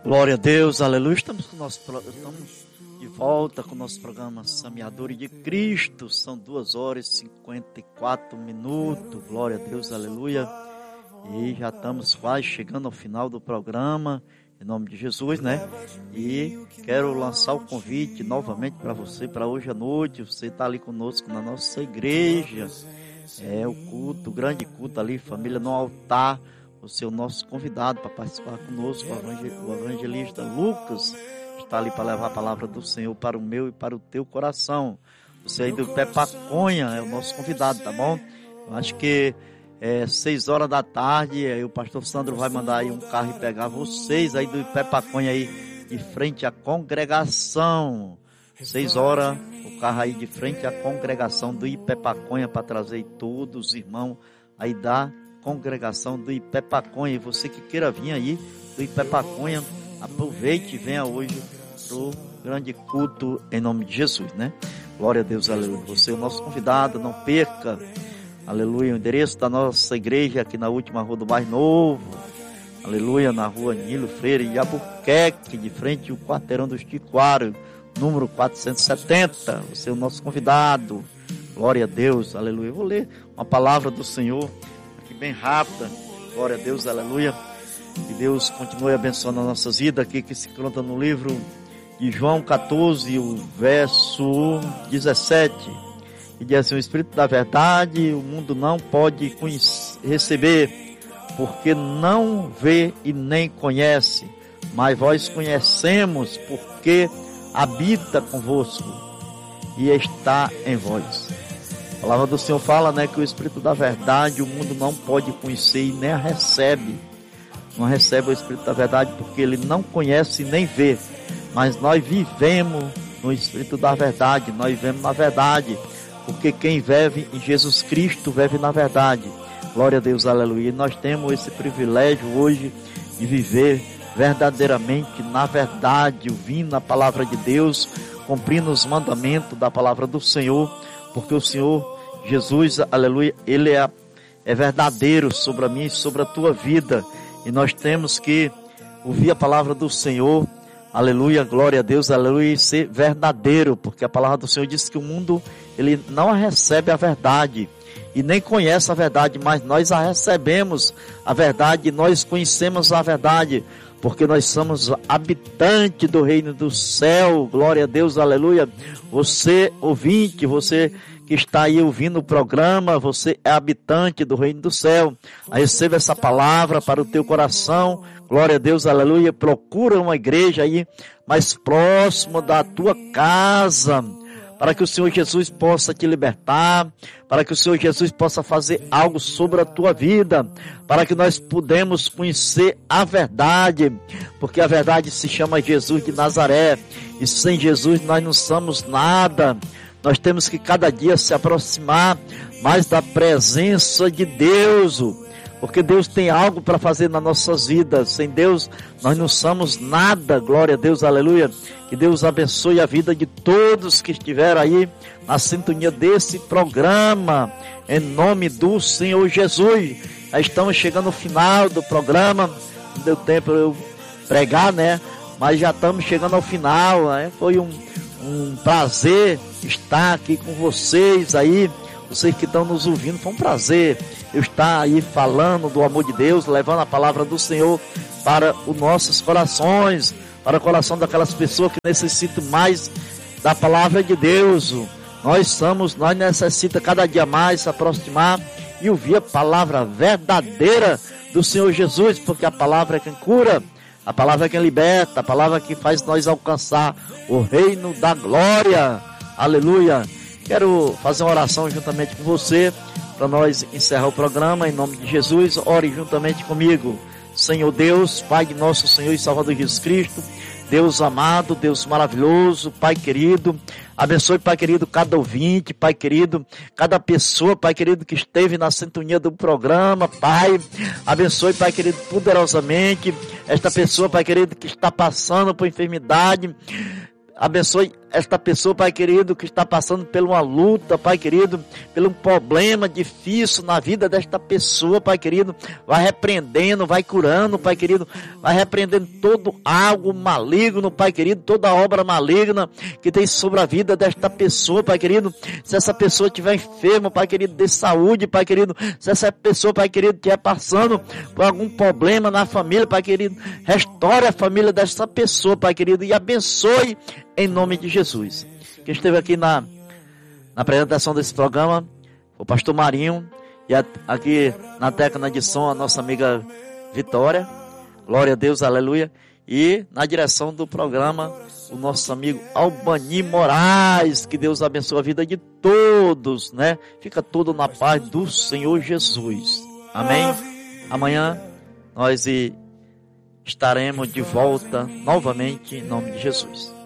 Glória a Deus, aleluia. Estamos de volta com o nosso programa Semeadores de Cristo. São 2h54. Glória a Deus, aleluia. E já estamos quase chegando ao final do programa, em nome de Jesus, né? E quero lançar o convite novamente para você, para hoje à noite. Você está ali conosco na nossa igreja. É o culto, o grande culto ali, família no altar. Você é o nosso convidado para participar conosco. O evangelista Lucas está ali para levar a palavra do Senhor para o meu e para o teu coração. Você aí do Pepaconha é o nosso convidado, tá bom? Eu acho que 6 horas da tarde, aí o pastor Sandro vai mandar aí um carro e pegar vocês aí do Pepaconha aí de frente à congregação. 6 horas, o carro aí de frente à congregação do Ipepaconha para trazer todos os irmãos aí da congregação do Ipepaconha. E você que queira vir aí do Ipepaconha, aproveite e venha hoje pro grande culto em nome de Jesus, né? Glória a Deus, aleluia. Você é o nosso convidado, não perca, aleluia, o endereço da nossa igreja aqui na última rua do Bairro Novo, aleluia, na rua Nilo Freire de Albuquerque, de frente ao quarteirão dos Tiquários, número 470. Você é o nosso convidado. Glória a Deus, aleluia. Eu vou ler uma palavra do Senhor bem rápida, glória a Deus, aleluia. Que Deus continue abençoando as nossas vidas aqui, que se conta no livro de João 14, o verso 17, e diz assim: o Espírito da verdade, o mundo não pode receber, porque não vê e nem conhece, mas vós conhecemos, porque habita convosco e está em vós. A palavra do Senhor fala, né, que o Espírito da verdade o mundo não pode conhecer e nem a recebe. Não recebe o Espírito da verdade porque ele não conhece nem vê. Mas nós vivemos no Espírito da verdade, nós vivemos na verdade. Porque quem vive em Jesus Cristo vive na verdade. Glória a Deus, aleluia. E nós temos esse privilégio hoje de viver verdadeiramente na verdade, ouvindo a palavra de Deus, cumprindo os mandamentos da palavra do Senhor. Porque o Senhor Jesus, aleluia, Ele é verdadeiro sobre a minha e sobre a tua vida. E nós temos que ouvir a palavra do Senhor, aleluia, glória a Deus, aleluia, e ser verdadeiro. Porque a palavra do Senhor diz que o mundo, ele não recebe a verdade e nem conhece a verdade, mas nós a recebemos a verdade e nós conhecemos a verdade. Porque nós somos habitantes do reino do céu, glória a Deus, aleluia. Você, ouvinte, você que está aí ouvindo o programa, você é habitante do reino do céu. Receba essa palavra para o teu coração, glória a Deus, aleluia. Procura uma igreja aí mais próxima da tua casa, para que o Senhor Jesus possa te libertar, para que o Senhor Jesus possa fazer algo sobre a tua vida, para que nós podemos conhecer a verdade, porque a verdade se chama Jesus de Nazaré, e sem Jesus nós não somos nada. Nós temos que cada dia se aproximar mais da presença de Deus, porque Deus tem algo para fazer nas nossas vidas. Sem Deus nós não somos nada, glória a Deus, aleluia. Que Deus abençoe a vida de todos que estiveram aí na sintonia desse programa, em nome do Senhor Jesus. Já estamos chegando ao final do programa, não deu tempo eu pregar, né? Mas já estamos chegando ao final, né? Foi um prazer estar aqui com vocês aí, vocês que estão nos ouvindo. Foi um prazer eu estar aí falando do amor de Deus, levando a palavra do Senhor para os nossos corações, para o coração daquelas pessoas que necessitam mais da palavra de Deus. Nós necessitamos cada dia mais se aproximar e ouvir a palavra verdadeira do Senhor Jesus, porque a palavra é quem cura, a palavra é quem liberta, a palavra que faz nós alcançar o reino da glória. Aleluia. Quero fazer uma oração juntamente com você, para nós encerrar o programa, em nome de Jesus. Ore juntamente comigo. Senhor Deus, Pai de nosso Senhor e Salvador Jesus Cristo, Deus amado, Deus maravilhoso, Pai querido, abençoe, Pai querido, cada ouvinte, Pai querido, cada pessoa, Pai querido, que esteve na sintonia do programa, Pai, abençoe, Pai querido, poderosamente, esta pessoa, Pai querido, que está passando por enfermidade, abençoe esta pessoa, Pai querido, que está passando por uma luta, Pai querido, por um problema difícil na vida desta pessoa, Pai querido, vai repreendendo, vai curando, Pai querido, vai repreendendo todo algo maligno, Pai querido, toda obra maligna que tem sobre a vida desta pessoa, Pai querido. Se essa pessoa estiver enferma, Pai querido, de saúde, Pai querido, se essa pessoa, Pai querido, estiver passando por algum problema na família, Pai querido, restaure a família dessa pessoa, Pai querido, e abençoe em nome de Jesus. Quem esteve aqui na apresentação desse programa, o pastor Marinho, e aqui na técnica de som, a nossa amiga Vitória, glória a Deus, aleluia, e na direção do programa, o nosso amigo Albani Moraes. Que Deus abençoe a vida de todos, né? Fica todo na paz do Senhor Jesus. Amém? Amanhã nós estaremos de volta novamente em nome de Jesus.